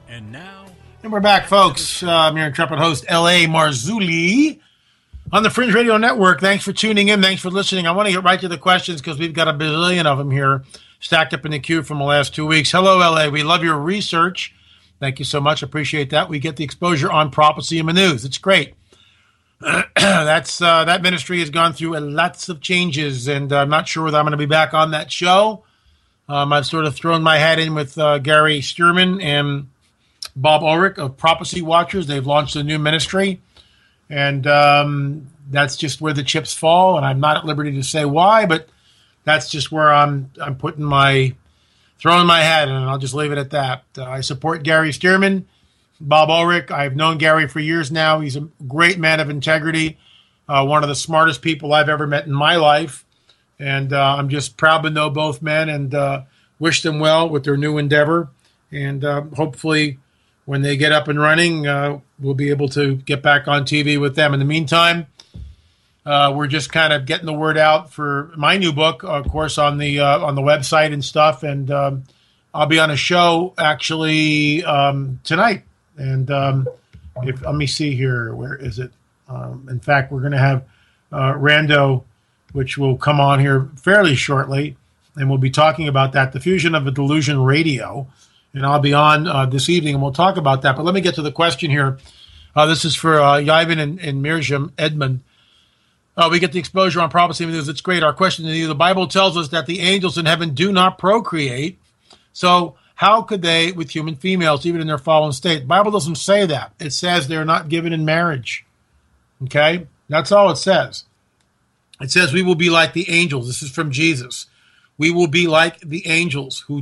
And now... And we're back, folks. I'm your intrepid host, L.A. Marzulli, on the Fringe Radio Network. Thanks for tuning in. Thanks for listening. I want to get right to the questions because we've got a bazillion of them here stacked up in the queue from the last 2 weeks. Hello, L.A. We love your research. Thank you so much. Appreciate that. We get the exposure on prophecy in the news. It's great. That ministry has gone through lots of changes, and I'm not sure whether I'm going to be back on that show. I've sort of thrown my hat in with Gary Stearman and Bob Ulrich of Prophecy Watchers. They've launched a new ministry, and that's just where the chips fall, and I'm not at liberty to say why, but that's just where I'm throwing my hat in, and I'll just leave it at that. I support Gary Stearman, Bob Ulrich. I've known Gary for years now. He's a great man of integrity, one of the smartest people I've ever met in my life, and I'm just proud to know both men and wish them well with their new endeavor, and hopefully when they get up and running, we'll be able to get back on TV with them. In the meantime, we're just kind of getting the word out for my new book, of course, on the website and stuff. And I'll be on a show actually tonight. And let me see here, where is it? In fact, we're going to have Rando, which will come on here fairly shortly, and we'll be talking about that, the fusion of a delusion radio. And I'll be on this evening, and we'll talk about that. But let me get to the question here. This is for Yavin and Mirjam Edmund. We get the exposure on prophecy news. It's great. Our question to you: the Bible tells us that the angels in heaven do not procreate. So how could they with human females, even in their fallen state? The Bible doesn't say that. It says they're not given in marriage. Okay? That's all it says. It says we will be like the angels. This is from Jesus. We will be like the angels who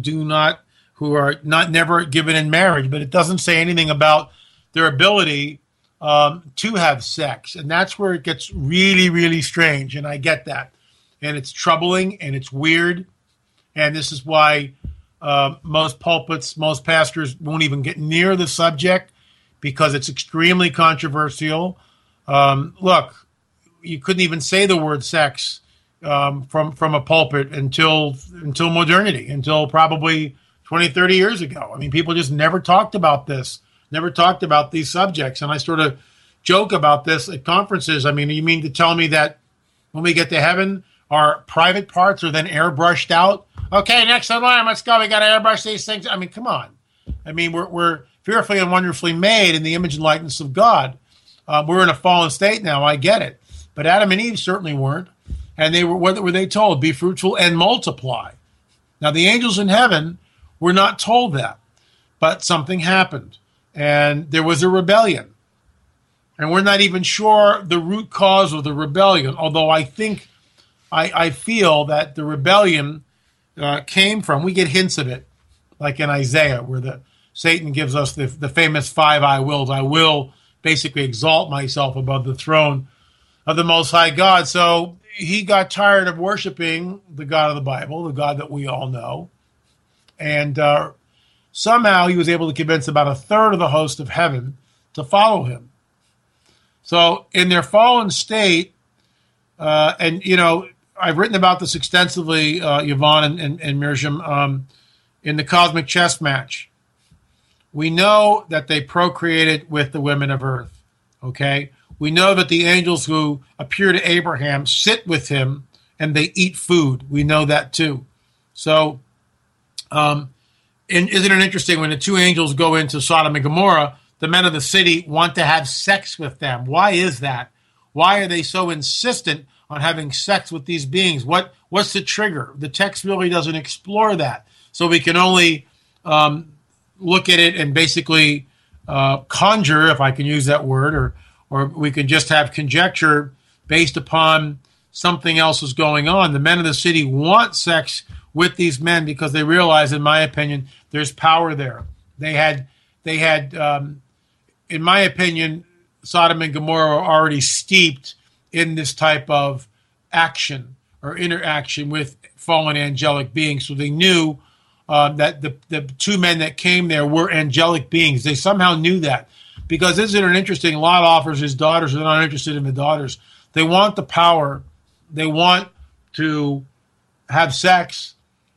are not never given in marriage, but it doesn't say anything about their ability to have sex. And that's where it gets really, really strange. And I get that. And it's troubling and it's weird. And this is why most pulpits, most pastors won't even get near the subject because it's extremely controversial. Look, you couldn't even say the word sex from a pulpit until modernity, until probably 20, 30 years ago. I mean, people just never talked about this, never talked about these subjects. And I sort of joke about this at conferences. I mean, you mean to tell me that when we get to heaven, our private parts are then airbrushed out? Okay, next in line, let's go. We got to airbrush these things. I mean, come on. I mean, we're fearfully and wonderfully made in the image and likeness of God. We're in a fallen state now. I get it. But Adam and Eve certainly weren't. And what were they told? Be fruitful and multiply. Now, the angels in heaven were not told that, but something happened, and there was a rebellion. And we're not even sure the root cause of the rebellion, although I feel that the rebellion came from, we get hints of it, like in Isaiah, where Satan gives us the famous 5 I wills. I will basically exalt myself above the throne of the Most High God. So he got tired of worshiping the God of the Bible, the God that we all know. And somehow he was able to convince about a third of the host of heaven to follow him. So in their fallen state, and, you know, I've written about this extensively, Yvonne and Mirjam, in the Cosmic Chess Match. We know that they procreated with the women of earth, okay? We know that the angels who appear to Abraham sit with him and they eat food. We know that too. So, and isn't it interesting when the two angels go into Sodom and Gomorrah, the men of the city want to have sex with them? Why is that? Why are they so insistent on having sex with these beings? What's the trigger? The text really doesn't explore that. So we can only look at it and basically conjure, if I can use that word, or we can just have conjecture based upon something else is going on. The men of the city want sex with these men because they realize, in my opinion, there's power there. They had, in my opinion, Sodom and Gomorrah are already steeped in this type of action or interaction with fallen angelic beings. So they knew that the two men that came there were angelic beings. They somehow knew that. Because isn't it interesting? Lot offers his daughters. They're not interested in the daughters. They want the power. They want to have sex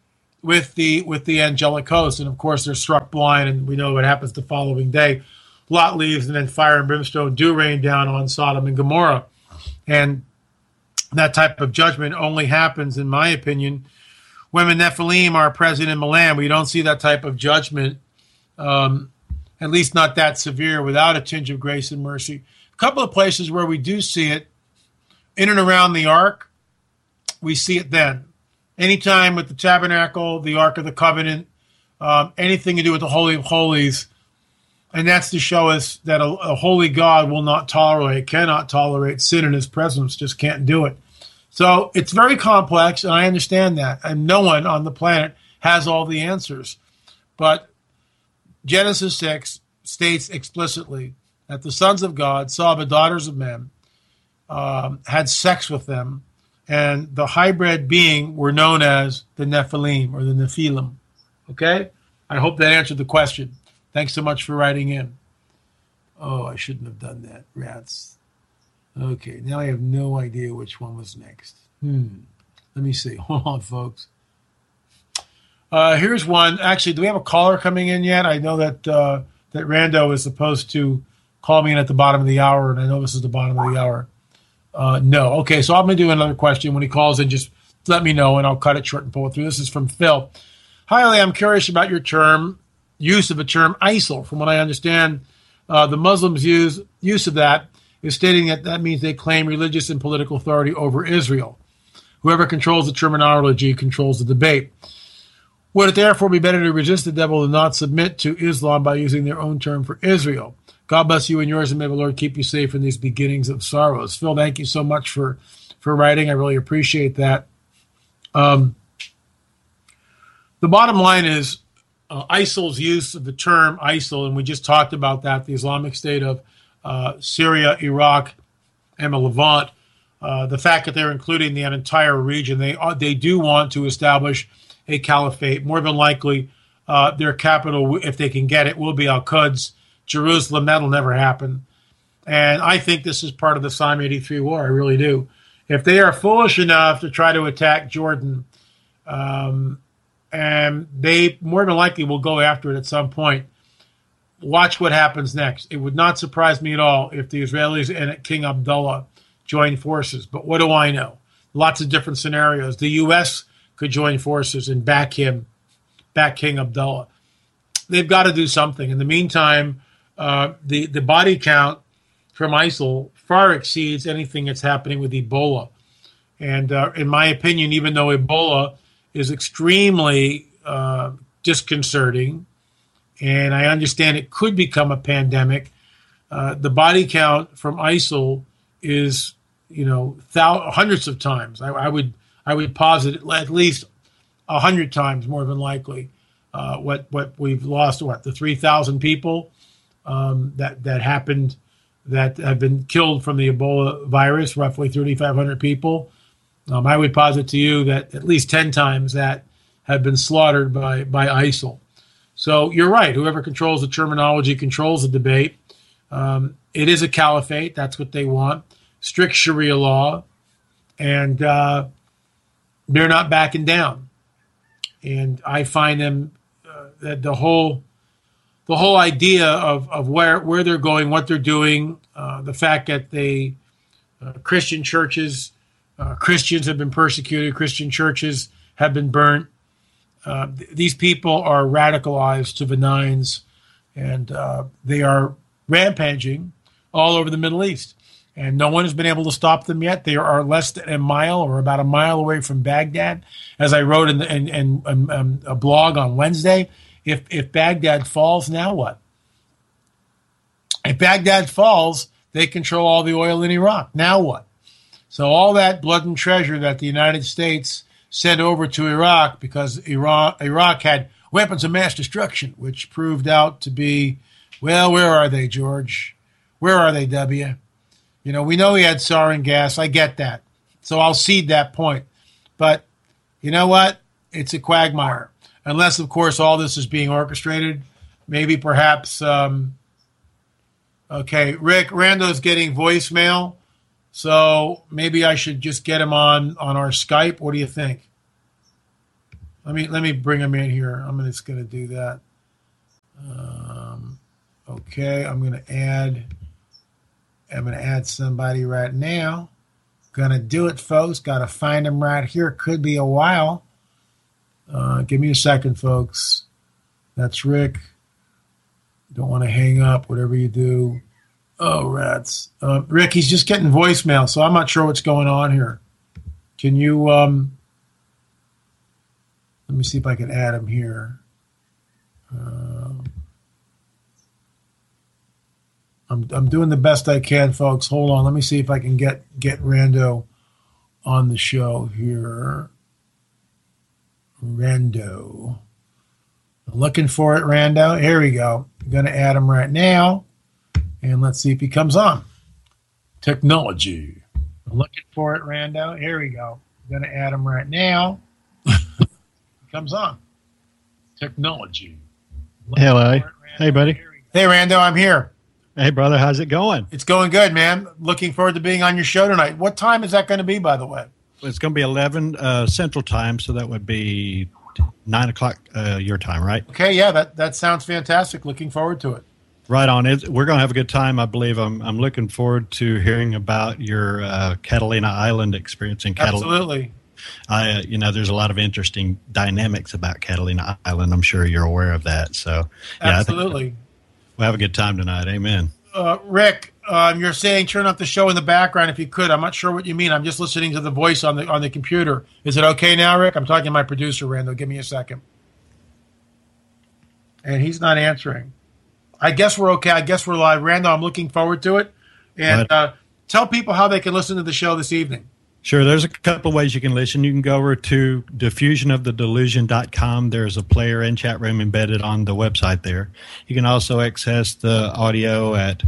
with the angelic host, and of course they're struck blind, and we know what happens the following day. Lot leaves, and then fire and brimstone do rain down on Sodom and Gomorrah, and that type of judgment only happens, in my opinion, when the Nephilim are present in Milan. We don't see that type of judgment, at least not that severe, without a tinge of grace and mercy. A couple of places where we do see it, in and around the Ark, we see it then. Anytime with the tabernacle, the Ark of the Covenant, anything to do with the Holy of Holies, and that's to show us that a holy God cannot tolerate sin in his presence, just can't do it. So it's very complex, and I understand that, and no one on the planet has all the answers. But Genesis 6 states explicitly that the sons of God saw the daughters of men, had sex with them, and the hybrid being were known as the Nephilim or the Nephilim. Okay? I hope that answered the question. Thanks so much for writing in. Oh, I shouldn't have done that. Rats. Okay, now I have no idea which one was next. Let me see. Hold on, folks. Here's one. Actually, do we have a caller coming in yet? I know that that Rando is supposed to call me in at the bottom of the hour, and I know this is the bottom of the hour. No. Okay, so I'm going to do another question. When he calls in, just let me know, and I'll cut it short and pull it through. This is from Phil. Hi, Lee. I'm curious about your use of the term ISIL. From what I understand, the Muslims' use of that is stating that means they claim religious and political authority over Israel. Whoever controls the terminology controls the debate. Would it therefore be better to resist the devil than not submit to Islam by using their own term for Israel? God bless you and yours, and may the Lord keep you safe in these beginnings of sorrows. Phil, thank you so much for writing. I really appreciate that. The bottom line is ISIL's use of the term ISIL, and we just talked about that, the Islamic State of Syria, Iraq, and the Levant. The fact that they're including the entire region, they do want to establish a caliphate. More than likely, their capital, if they can get it, will be Al-Quds, Jerusalem. That'll never happen. And I think this is part of the Psalm 83 war. I really do. If they are foolish enough to try to attack Jordan, and they more than likely will go after it at some point, watch what happens next. It would not surprise me at all if the Israelis and King Abdullah join forces. But what do I know? Lots of different scenarios. The U.S. could join forces and back King Abdullah. They've got to do something. In the meantime, the body count from ISIL far exceeds anything that's happening with Ebola. And in my opinion, even though Ebola is extremely disconcerting, and I understand it could become a pandemic, the body count from ISIL is, hundreds of times. I would posit at least 100 times more than likely what we've lost. The 3,000 people that happened, that have been killed from the Ebola virus, roughly 3,500 people. I would posit to you that at least 10 times that have been slaughtered by ISIL. So you're right. Whoever controls the terminology controls the debate. It is a caliphate. That's what they want. Strict Sharia law. And they're not backing down. And I find them that the whole idea of where they're going, what they're doing, the fact that Christian churches, Christians have been persecuted, Christian churches have been burnt. These people are radicalized to the nines, and they are rampaging all over the Middle East. And no one has been able to stop them yet. They are less than a mile or about a mile away from Baghdad. As I wrote in a blog on Wednesday, if Baghdad falls, now what? If Baghdad falls, they control all the oil in Iraq. Now what? So all that blood and treasure that the United States sent over to Iraq, because Iraq had weapons of mass destruction, which proved out to be, well, where are they, George? Where are they, W? We know he had sarin gas. I get that. So I'll cede that point. But you know what? It's a quagmire. Unless, of course, all this is being orchestrated. Maybe perhaps, okay, Rick, Rando's getting voicemail. So maybe I should just get him on our Skype. What do you think? Let me bring him in here. I'm just going to do that. Okay, I'm going to add somebody right now. Going to do it, folks. Got to find him right here. Could be a while. Give me a second, folks. That's Rick. Don't want to hang up, whatever you do. Oh, rats. Rick, he's just getting voicemail, so I'm not sure what's going on here. Can you, let me see if I can add him here. I'm doing the best I can, folks. Hold on. Let me see if I can get Rando on the show here. Rando. Looking for it, Rando. Here we go. I'm going to add him right now. And let's see if he comes on. Technology. Looking for it, Rando. Here we go. I'm going to add him right now. He comes on. Technology. Hello. Hey, buddy. Hey, Rando. I'm here. Hey, brother. How's it going? It's going good, man. Looking forward to being on your show tonight. What time is that going to be, by the way? It's going to be 11 Central Time, so that would be 9 o'clock your time, right? Okay, yeah, that sounds fantastic. Looking forward to it. Right on. We're going to have a good time, I believe. I'm looking forward to hearing about your Catalina Island experience in Catalina. Absolutely. There's a lot of interesting dynamics about Catalina Island. I'm sure you're aware of that. So, yeah, absolutely. I think we'll have a good time tonight. Amen. Rick, you're saying turn off the show in the background if you could. I'm not sure what you mean. I'm just listening to the voice on the computer. Is it okay now, Rick? I'm talking to my producer, Rando. Give me a second. And he's not answering. I guess we're okay. I guess we're live. Rando, I'm looking forward to it. And tell people how they can listen to the show this evening. Sure. There's a couple of ways you can listen. You can go over to diffusionofthedelusion.com. There's a player and chat room embedded on the website there. You can also access the audio at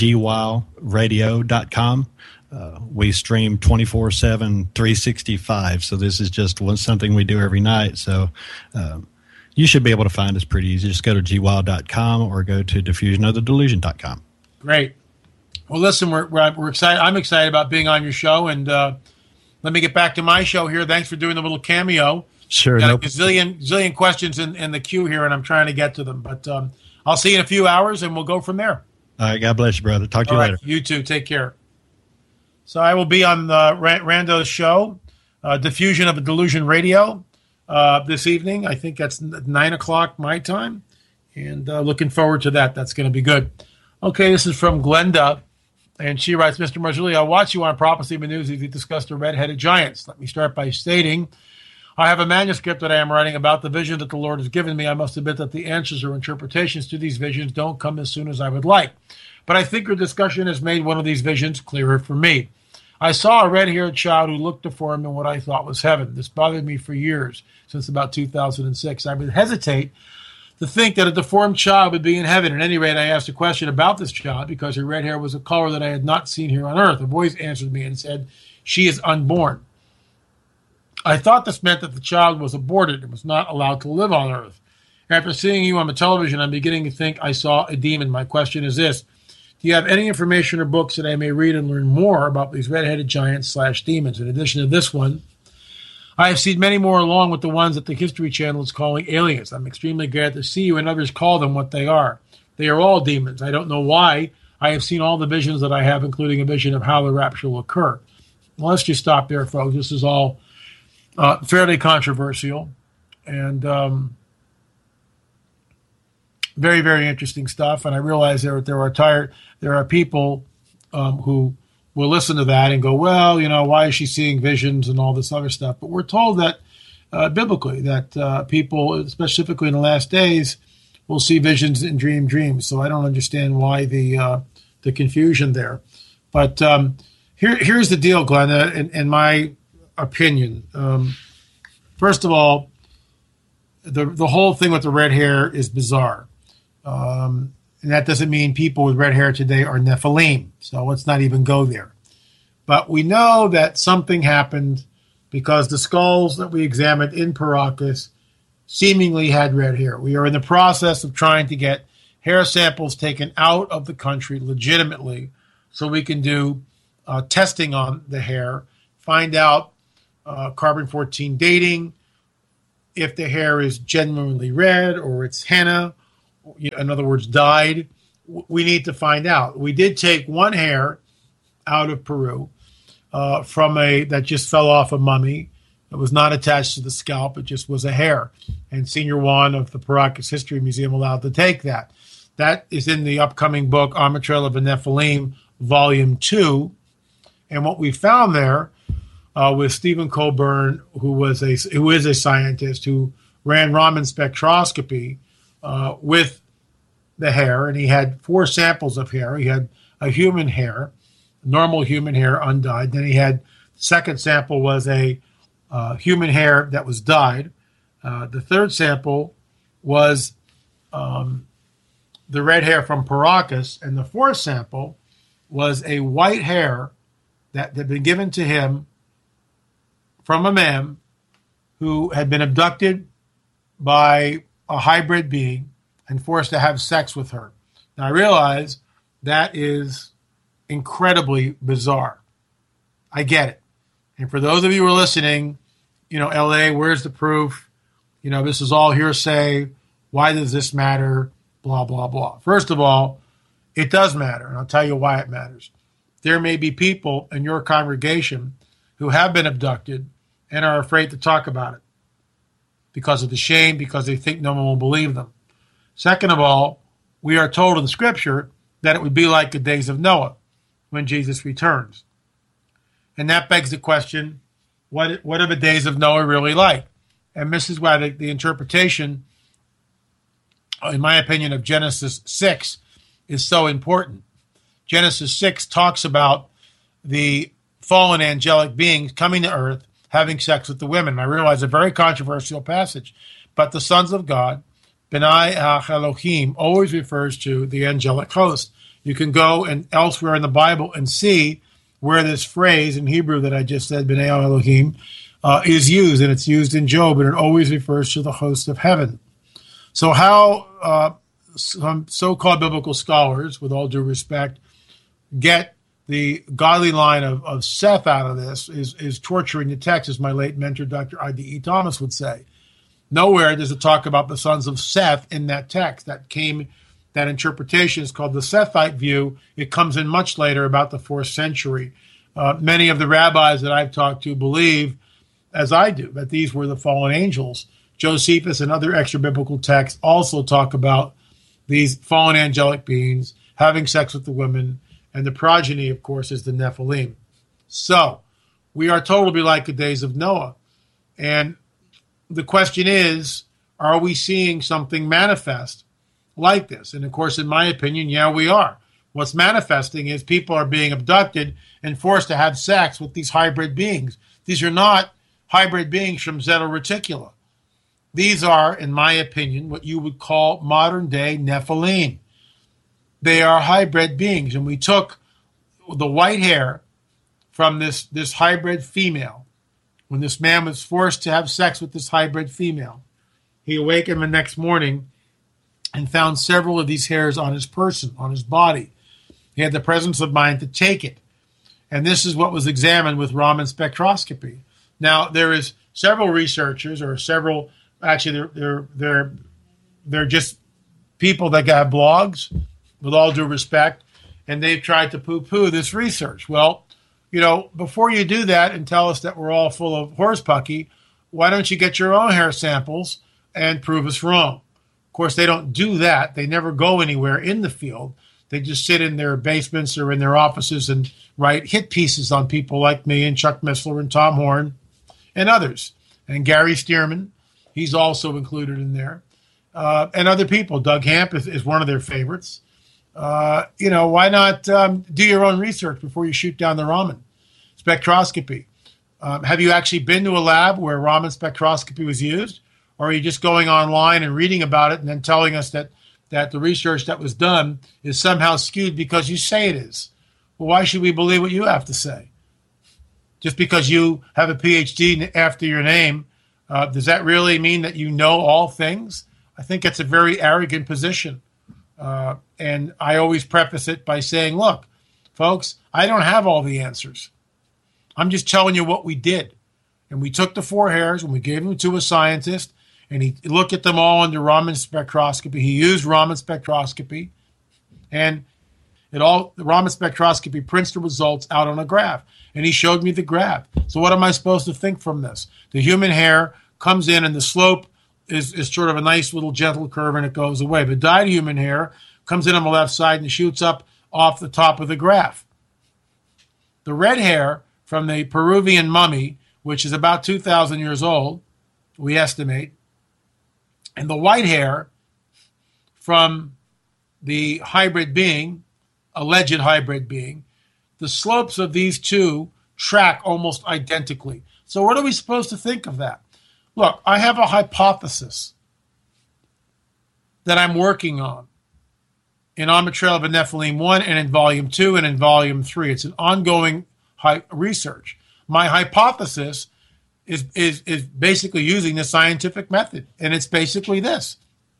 gwowradio.com. We stream 24/7, 365. So this is just something we do every night. So you should be able to find us pretty easy. Just go to gwow.com or go to diffusionofthedelusion.com. Great. Well, listen, we're excited. I'm excited about being on your show, and let me get back to my show here. Thanks for doing the little cameo. Sure. Got a zillion questions in the queue here, and I'm trying to get to them. But I'll see you in a few hours, and we'll go from there. All right. God bless you, brother. Talk to you later. You too. Take care. So I will be on Rando's show, Diffusion of a Delusion Radio, this evening. I think that's 9 o'clock my time, and looking forward to that. That's going to be good. Okay, this is from Glenda. And she writes, Mr. Marzulli, I watch you on Prophecy News as you discuss the red-headed giants. Let me start by stating, I have a manuscript that I am writing about the vision that the Lord has given me. I must admit that the answers or interpretations to these visions don't come as soon as I would like. But I think your discussion has made one of these visions clearer for me. I saw a red-haired child who looked to form in what I thought was heaven. This bothered me for years, since about 2006. I would hesitate to think that a deformed child would be in heaven. At any rate, I asked a question about this child because her red hair was a color that I had not seen here on earth. A voice answered me and said, she is unborn. I thought this meant that the child was aborted and was not allowed to live on earth. After seeing you on the television, I'm beginning to think I saw a demon. My question is this. Do you have any information or books that I may read and learn more about these red-headed giants / demons? In addition to this one, I have seen many more along with the ones that the History Channel is calling aliens. I'm extremely glad to see you and others call them what they are. They are all demons. I don't know why. I have seen all the visions that I have, including a vision of how the rapture will occur. Well, let's just stop there, folks. This is all fairly controversial and very, very interesting stuff. And I realize there are people who will listen to that and go, well, why is she seeing visions and all this other stuff? But we're told that biblically that people, specifically in the last days, will see visions and dream dreams. So I don't understand why the confusion there. But here's the deal, Glenda, in my opinion. First of all, the whole thing with the red hair is bizarre. And that doesn't mean people with red hair today are Nephilim. So let's not even go there. But we know that something happened because the skulls that we examined in Paracas seemingly had red hair. We are in the process of trying to get hair samples taken out of the country legitimately so we can do testing on the hair, find out carbon-14 dating, if the hair is genuinely red or it's henna, in other words, dyed. We need to find out. We did take one hair out of Peru that just fell off a mummy. It was not attached to the scalp. It just was a hair. And Senior Juan of the Paracas History Museum allowed to take that. That is in the upcoming book, On the Trail of the Nephilim, Volume 2. And what we found there with Stephen Colburn, who is a scientist who ran Raman spectroscopy with the hair, and he had 4 samples of hair. He had a human hair, normal human hair, undyed. Then he had, the second sample was a human hair that was dyed. The third sample was the red hair from Paracas, and the fourth sample was a white hair that had been given to him from a man who had been abducted by a hybrid being and forced to have sex with her. Now, I realize that is incredibly bizarre. I get it. And for those of you who are listening, LA, where's the proof? This is all hearsay. Why does this matter? Blah, blah, blah. First of all, it does matter, and I'll tell you why it matters. There may be people in your congregation who have been abducted and are afraid to talk about it because of the shame, because they think no one will believe them. Second of all, we are told in Scripture that it would be like the days of Noah when Jesus returns. And that begs the question, what are the days of Noah really like? And this is why the interpretation, in my opinion, of Genesis 6 is so important. Genesis 6 talks about the fallen angelic beings coming to earth, having sex with the women. I realize a very controversial passage, but the sons of God, B'nai Elohim, always refers to the angelic host. You can go and elsewhere in the Bible and see where this phrase in Hebrew that I just said, B'nai Elohim, is used, and it's used in Job, and it always refers to the host of heaven. So how some so-called biblical scholars, with all due respect, get the godly line of Seth out of this is torturing the text, as my late mentor, Dr. I.D.E. Thomas, would say. Nowhere does it talk about the sons of Seth in that text. That interpretation is called the Sethite view. It comes in much later, about the 4th century. Many of the rabbis that I've talked to believe, as I do, that these were the fallen angels. Josephus and other extra-biblical texts also talk about these fallen angelic beings having sex with the women, and the progeny, of course, is the Nephilim. So, we are told to be like the days of Noah. And the question is, are we seeing something manifest like this? And of course, in my opinion, yeah, we are. What's manifesting is people are being abducted and forced to have sex with these hybrid beings. These are not hybrid beings from Zeta Reticula. These are, in my opinion, what you would call modern-day Nephilim. They are hybrid beings, and we took the white hair from this hybrid female. When this man was forced to have sex with this hybrid female, he awakened the next morning and found several of these hairs on his person, on his body. He had the presence of mind to take it. And this is what was examined with Raman spectroscopy. Now, there is several researchers, or several, actually, they're just people that got blogs, with all due respect, and they've tried to poo-poo this research. Well, before you do that and tell us that we're all full of horsepucky, why don't you get your own hair samples and prove us wrong? Of course, they don't do that. They never go anywhere in the field. They just sit in their basements or in their offices and write hit pieces on people like me and Chuck Missler and Tom Horn and others. And Gary Stearman, he's also included in there. And other people. Doug Hamp is one of their favorites. Why not do your own research before you shoot down the Raman spectroscopy? Have you actually been to a lab where Raman spectroscopy was used? Or are you just going online and reading about it and then telling us that the research that was done is somehow skewed because you say it is? Well, why should we believe what you have to say? Just because you have a PhD after your name, does that really mean that you know all things? I think it's a very arrogant position. And I always preface it by saying, look, folks, I don't have all the answers. I'm just telling you what we did. And we took the 4 hairs and we gave them to a scientist, and he looked at them all under Raman spectroscopy. He used Raman spectroscopy, and the Raman spectroscopy prints the results out on a graph. And he showed me the graph. So what am I supposed to think from this? The human hair comes in, and the slope is sort of a nice little gentle curve, and it goes away. But dyed human hair comes in on the left side and shoots up off the top of the graph. The red hair from the Peruvian mummy, which is about 2,000 years old, we estimate, and the white hair from the hybrid being, alleged hybrid being, the slopes of these two track almost identically. So what are we supposed to think of that? Look, I have a hypothesis that I'm working on in On the Trail of a Nephilim 1 and in Volume 2 and in Volume 3. It's an ongoing research. My hypothesis is basically using the scientific method, and it's basically this.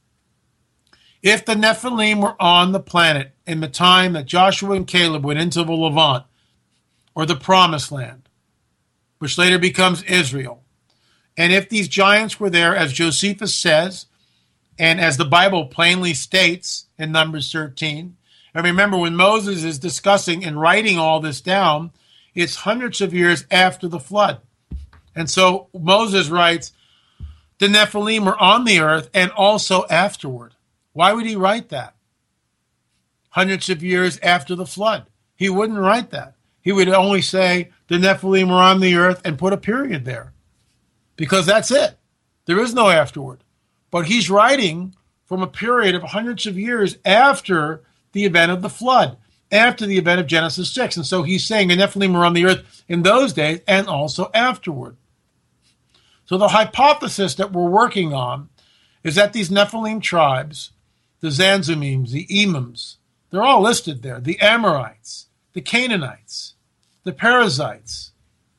If the Nephilim were on the planet in the time that Joshua and Caleb went into the Levant, or the Promised Land, which later becomes Israel, and if these giants were there, as Josephus says, and as the Bible plainly states in Numbers 13, and remember when Moses is discussing and writing all this down, it's hundreds of years after the flood. And so Moses writes, the Nephilim were on the earth and also afterward. Why would he write that? Hundreds of years after the flood. He wouldn't write that. He would only say the Nephilim were on the earth and put a period there. Because that's it. There is no afterward. But he's writing from a period of hundreds of years after the event of the flood, after the event of Genesis 6. And so he's saying the Nephilim were on the earth in those days and also afterward. So the hypothesis that we're working on is that these Nephilim tribes, the Zanzumims, the Emims, they're all listed there, the Amorites, the Canaanites, the Perizzites,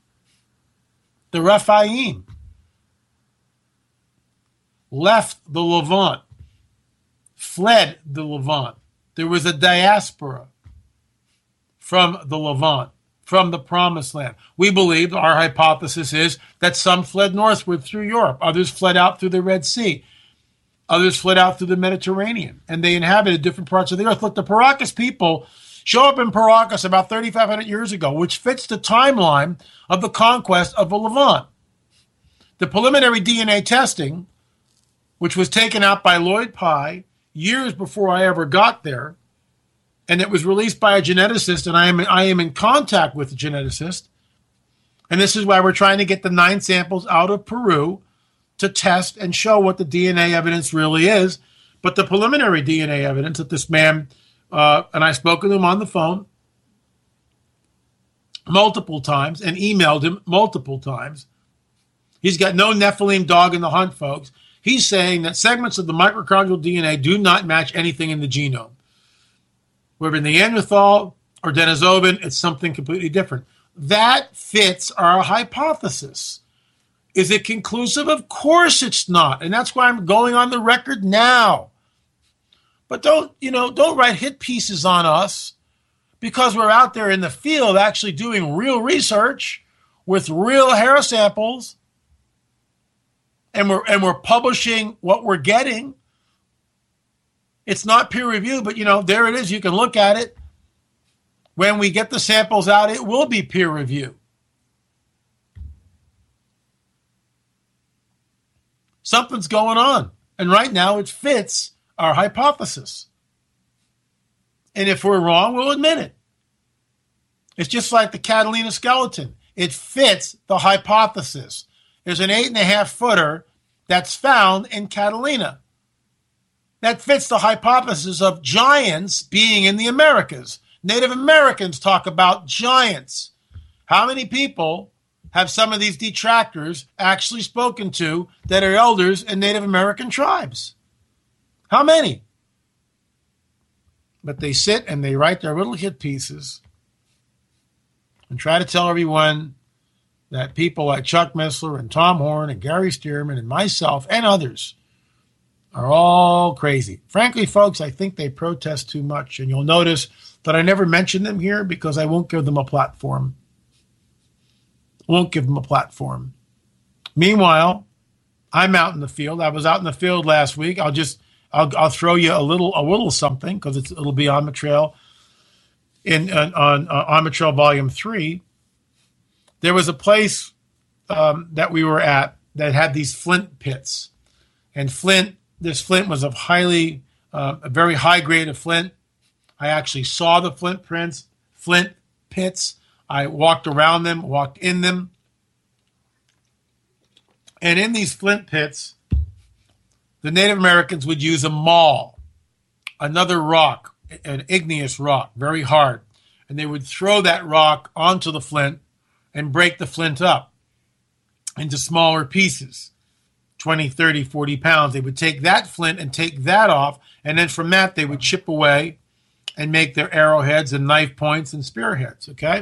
the Rephaim, left the Levant, fled the Levant. There was a diaspora from the Levant, from the Promised Land. We believe, our hypothesis is, that some fled northward through Europe. Others fled out through the Red Sea. Others fled out through the Mediterranean. And they inhabited different parts of the earth. Look, the Paracas people show up in Paracas about 3,500 years ago, which fits the timeline of the conquest of the Levant. The preliminary DNA testing, which was taken out by Lloyd Pye years before I ever got there, and it was released by a geneticist, and I am in contact with a geneticist, and this is why we're trying to get the 9 samples out of Peru to test and show what the DNA evidence really is. But the preliminary DNA evidence that this man, and I've spoken to him on the phone multiple times and emailed him multiple times. He's got no Nephilim dog in the hunt, folks. He's saying that segments of the mitochondrial DNA do not match anything in the genome. Whether Neanderthal or Denisovan, it's something completely different. That fits our hypothesis. Is it conclusive? Of course it's not. And that's why I'm going on the record now. But don't write hit pieces on us because we're out there in the field actually doing real research with real hair samples, and we're publishing what we're getting. It's not peer reviewed, but there it is. You can look at it. When we get the samples out, it will be peer review. Something's going on. And right now it fits our hypothesis. And if we're wrong, we'll admit it. It's just like the Catalina skeleton. It fits the hypothesis. There's an 8.5-footer that's found in Catalina. That fits the hypothesis of giants being in the Americas. Native Americans talk about giants. How many people have some of these detractors actually spoken to that are elders in Native American tribes? How many? But they sit and they write their little hit pieces and try to tell everyone that people like Chuck Missler and Tom Horn and Gary Stearman and myself and others are all crazy. Frankly, folks, I think they protest too much. And you'll notice that I never mention them here because I won't give them a platform. Won't give them a platform. Meanwhile, I'm out in the field. I was out in the field last week. I'll throw you a little something because it'll be on the trail on the trail volume 3. There was a place that we were at that had these flint pits, and this flint was of a very high grade of flint. I actually saw the flint pits. I walked around them, walked in them. And in these flint pits, the Native Americans would use a maul, another rock, an igneous rock, very hard. And they would throw that rock onto the flint and break the flint up into smaller pieces, 20, 30, 40 pounds. They would take that flint and take that off, and then from that they would chip away and make their arrowheads and knife points and spearheads, okay?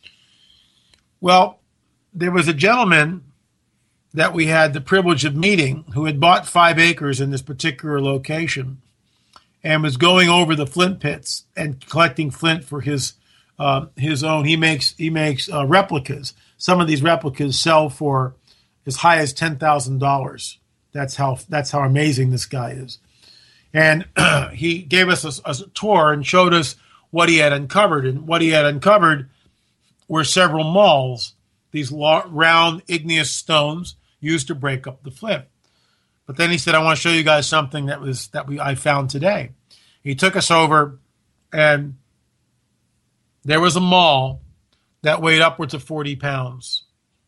Well, there was a gentleman that we had the privilege of meeting who had bought 5 acres in this particular location and was going over the flint pits and collecting flint for his own. He makes replicas. Some of these replicas sell for as high as $10,000. That's how amazing this guy is. And he gave us a tour and showed us what he had uncovered. And what he had uncovered were several mauls, these round igneous stones used to break up the flint. But then he said, I want to show you guys something I found today. He took us over, and there was a maul that weighed upwards of 40 pounds.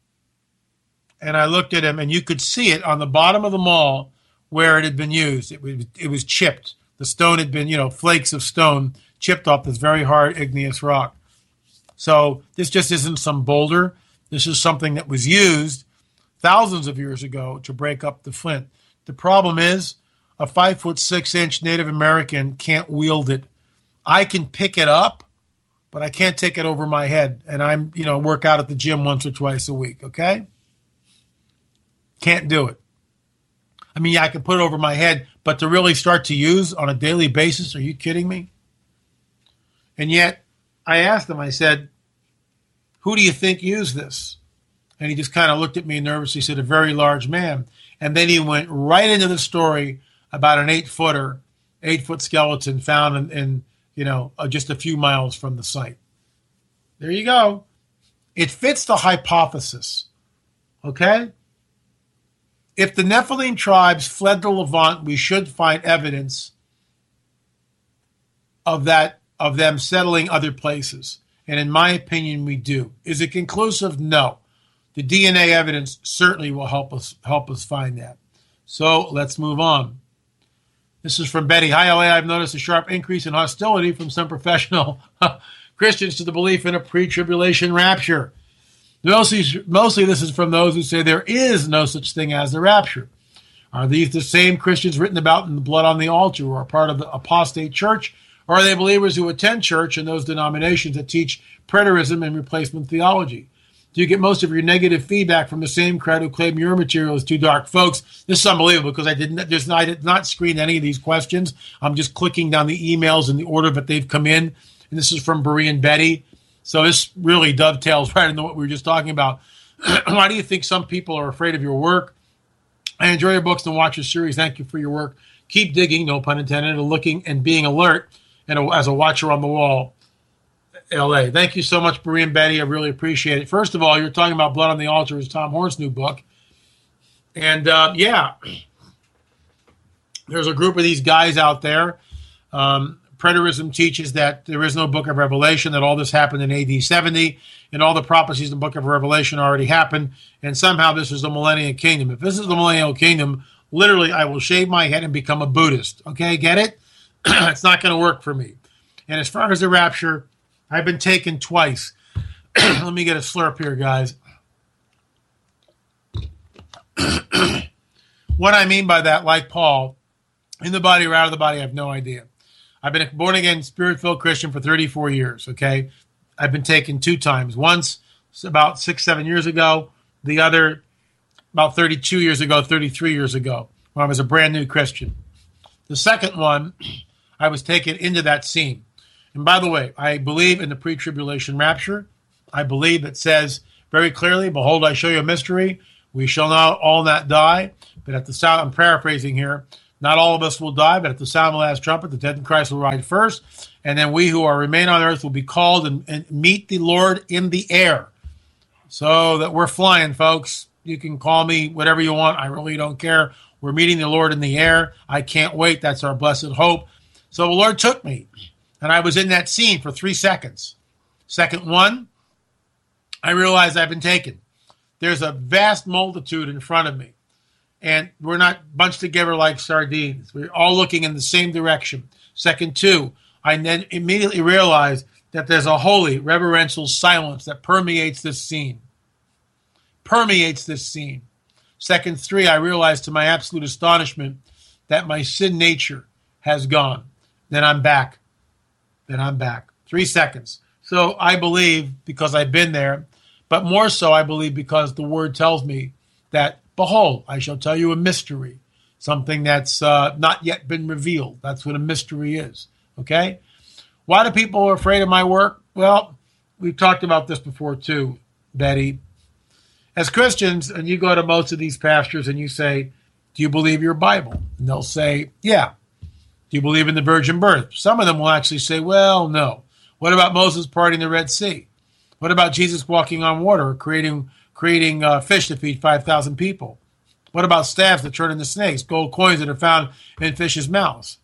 And I looked at him, and you could see it on the bottom of the maul where it had been used. It was chipped. The stone had been, flakes of stone chipped off this very hard igneous rock. So this just isn't some boulder. This is something that was used thousands of years ago to break up the flint. The problem is a 5'6" Native American can't wield it. I can pick it up, but I can't take it over my head. And I'm, work out at the gym once or twice a week, okay? Can't do it. I mean, I can put it over my head, but to really start to use on a daily basis, are you kidding me? And yet, I asked him, I said, who do you think used this? And he just kind of looked at me nervously. He said, a very large man. And then he went right into the story about an 8-foot skeleton found in just a few miles from the site. There you go. It fits the hypothesis. Okay? If the Nephilim tribes fled the Levant, we should find evidence of them settling other places. And in my opinion, we do. Is it conclusive? No. The DNA evidence certainly will help us find that. So let's move on. This is from Betty. Hi, LA. I've noticed a sharp increase in hostility from some professional Christians to the belief in a pre-tribulation rapture. Mostly this is from those who say there is no such thing as the rapture. Are these the same Christians written about in the blood on the altar who are part of the apostate church? Or are they believers who attend church and those denominations that teach preterism and replacement theology? Do you get most of your negative feedback from the same crowd who claim your material is too dark? Folks, this is unbelievable because I did not screen any of these questions. I'm just clicking down the emails in the order that they've come in. And this is from Brie and Betty. So this really dovetails right into what we were just talking about. Why do you think some people are afraid of your work? I enjoy your books and watch your series. Thank you for your work. Keep digging, no pun intended, and looking and being alert and as a watcher on the wall. LA. Thank you so much, Brie and Betty. I really appreciate it. First of all, you're talking about Blood on the Altar is Tom Horn's new book. And there's a group of these guys out there. Preterism teaches that there is no book of Revelation, that all this happened in AD 70, and all the prophecies in the book of Revelation already happened, and somehow this is the millennial kingdom. If this is the millennial kingdom, literally I will shave my head and become a Buddhist. Okay, get it? It's not going to work for me. And as far as the rapture, I've been taken twice. Let me get a slurp here, guys. What I mean by that, like Paul, in the body or out of the body, I have no idea. I've been a born-again, spirit-filled Christian for 34 years, okay? I've been taken 2 times. Once about 6-7 years ago. The other about 32 years ago, 33 years ago, when I was a brand-new Christian. The second one, I was taken into that scene. And by the way, I believe in the pre-tribulation rapture. I believe it says very clearly, behold, I show you a mystery. We shall not all not die, but at the sound, I'm paraphrasing here, not all of us will die, but at the sound of the last trumpet, the dead in Christ will rise first, and then we who are remain on earth will be called and meet the Lord in the air. So that we're flying, folks. You can call me whatever you want. I really don't care. We're meeting the Lord in the air. I can't wait. That's our blessed hope. So the Lord took me, and I was in that scene for 3 seconds. Second one, I realized I've been taken. There's a vast multitude in front of me, and we're not bunched together like sardines. We're all looking in the same direction. Second two, I then immediately realized that there's a holy, reverential silence that permeates this scene. Second three, I realized to my absolute astonishment that my sin nature has gone. Then I'm back. 3 seconds. So I believe because I've been there, but more so I believe because the word tells me that, behold, I shall tell you a mystery, something that's not yet been revealed. That's what a mystery is, okay? Why do people are afraid of my work? Well, we've talked about this before too, Betty. As Christians, and you go to most of these pastors and you say, do you believe your Bible? And they'll say, yeah. Do you believe in the virgin birth? Some of them will actually say, well, no. What about Moses parting the Red Sea? What about Jesus walking on water or creating fish to feed 5,000 people? What about staffs that turn into snakes, gold coins that are found in fish's mouths?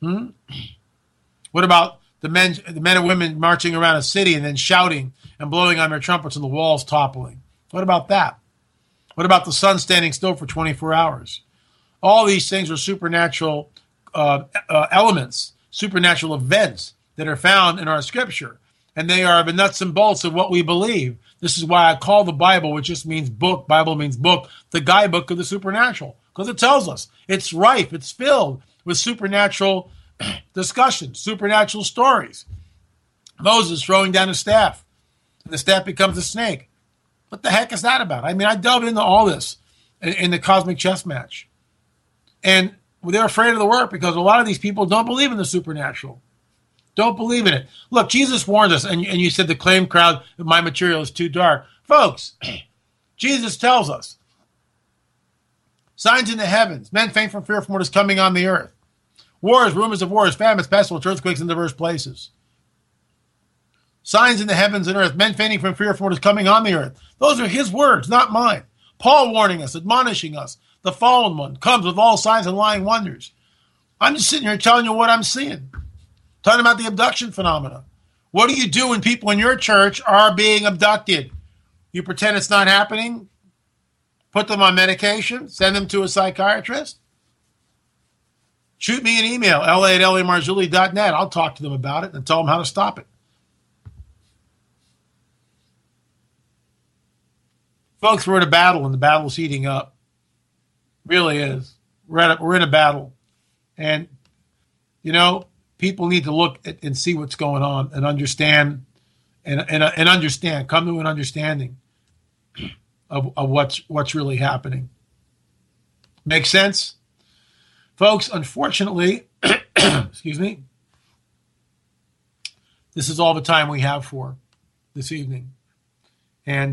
What about the men and women marching around a city and then shouting and blowing on their trumpets and the walls toppling? What about that? What about the sun standing still for 24 hours? All these things are supernatural elements, supernatural events that are found in our scripture. And they are the nuts and bolts of what we believe. This is why I call the Bible, which just means book, Bible means book, the guidebook of the supernatural. Because it tells us it's rife, it's filled with supernatural discussions, supernatural stories. Moses throwing down a staff, and the staff becomes a snake. What the heck is that about? I mean, I delved into all this in the cosmic chess match. And they're afraid of the work because a lot of these people don't believe in the supernatural. Don't believe in it. Look, Jesus warned us, and you said the claim crowd, my material is too dark. Folks, Jesus tells us, signs in the heavens, men faint from fear from what is coming on the earth. Wars, rumors of wars, famines, pestilence, earthquakes in diverse places. Signs in the heavens and earth, men fainting from fear from what is coming on the earth. Those are his words, not mine. Paul warning us, admonishing us. The fallen one comes with all signs and lying wonders. I'm just sitting here telling you what I'm seeing. Talking about the abduction phenomena. What do you do when people in your church are being abducted? You pretend it's not happening? Put them on medication? Send them to a psychiatrist? Shoot me an email, la@lamarzulli.net. I'll talk to them about it and tell them how to stop it. Folks, we're in a battle, and the battle's heating up. Really is. We're in a battle. And, you know, people need to look at and see what's going on and understand and understand, come to an understanding of what's really happening. Make sense? Folks, unfortunately, excuse me, this is all the time we have for this evening. And,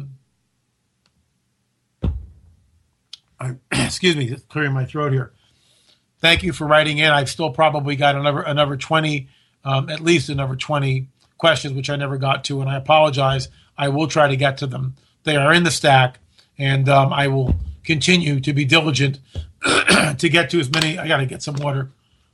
excuse me, just clearing my throat here. Thank you for writing in. I've still probably got another 20, at least another 20 questions, which I never got to, and I apologize. I will try to get to them. They are in the stack, and I will continue to be diligent to get to as many. I got to get some water.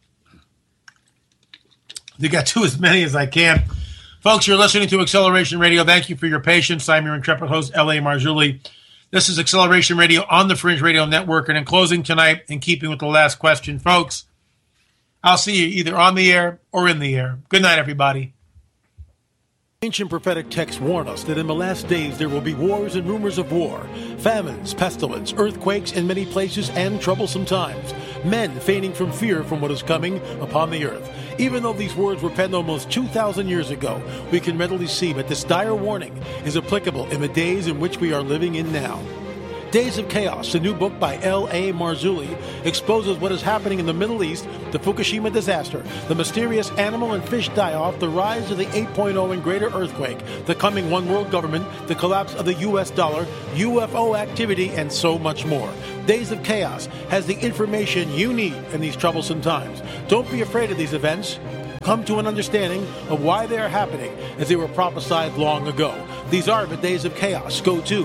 To get to as many as I can. Folks, you're listening to Acceleration Radio. Thank you for your patience. I'm your intrepid host, L.A. Marzulli. This is Acceleration Radio on the Fringe Radio Network. And in closing tonight, in keeping with the last question, folks, I'll see you either on the air or in the air. Good night, everybody. Ancient prophetic texts warn us that in the last days there will be wars and rumors of war, famines, pestilence, earthquakes in many places, and troublesome times, men fainting from fear from what is coming upon the earth. Even though these words were penned almost 2,000 years ago, we can readily see that this dire warning is applicable in the days in which we are living in now. Days of Chaos, the new book by L.A. Marzulli, exposes what is happening in the Middle East, the Fukushima disaster, the mysterious animal and fish die-off, the rise of the 8.0 and greater earthquake, the coming one world government, the collapse of the U.S. dollar, UFO activity, and so much more. Days of Chaos has the information you need in these troublesome times. Don't be afraid of these events. Come to an understanding of why they are happening as they were prophesied long ago. These are the Days of Chaos. Go to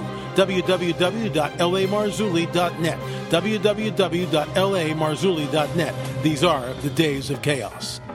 www.lamarzulli.net, www.lamarzulli.net. These are the Days of Chaos.